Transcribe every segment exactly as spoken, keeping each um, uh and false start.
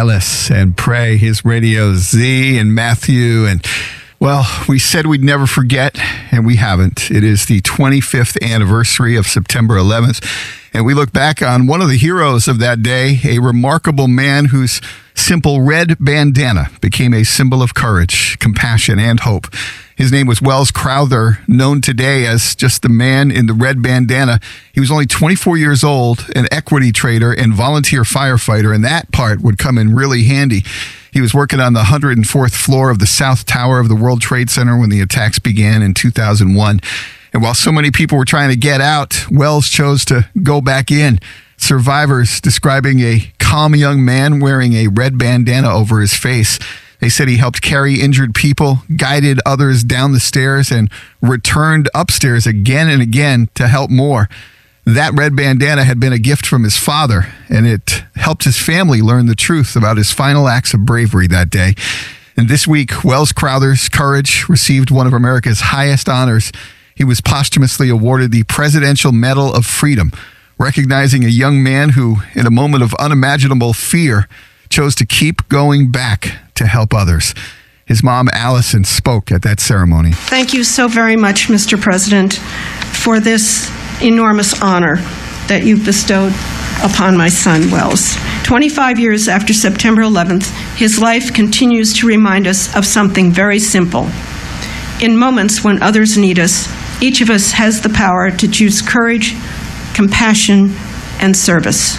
Ellis and Pray, his Radio Z, and Matthew. And, well, we said we'd never forget, and we haven't. It is the twenty-fifth anniversary of September eleventh, and we look back on one of the heroes of that day, a remarkable man whose simple red bandana became a symbol of courage, compassion, and hope. His name was Welles Crowther, known today as just the man in the red bandana. He was only twenty-four years old, an equity trader and volunteer firefighter, and that part would come in really handy. He was working on the one hundred fourth floor of the South Tower of the World Trade Center when the attacks began in two thousand one. And while so many people were trying to get out, Welles chose to go back in. Survivors describing a calm young man wearing a red bandana over his face. They said he helped carry injured people, guided others down the stairs, and returned upstairs again and again to help more. That red bandana had been a gift from his father, and it helped his family learn the truth about his final acts of bravery that day. And this week, Welles Crowther's courage received one of America's highest honors. He was posthumously awarded the Presidential Medal of Freedom, recognizing a young man who, in a moment of unimaginable fear, chose to keep going back to help others. His mom, Allison, spoke at that ceremony. Thank you so very much, Mister President, for this enormous honor that you've bestowed upon my son, Welles. twenty-five years after September eleventh, his life continues to remind us of something very simple. In moments when others need us, each of us has the power to choose courage, compassion, and service.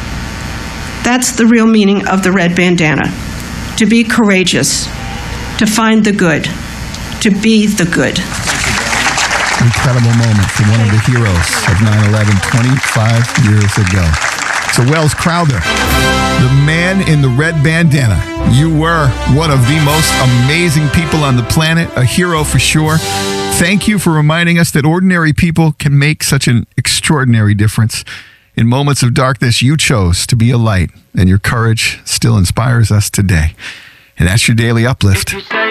That's the real meaning of the red bandana. To be courageous, to find the good, to be the good. Incredible moment for one of the heroes of nine eleven twenty-five years ago. So Welles Crowther, the man in the red bandana. You were one of the most amazing people on the planet, a hero for sure. Thank you for reminding us that ordinary people can make such an extraordinary difference. In moments of darkness, you chose to be a light, and your courage still inspires us today. And that's your Daily Uplift.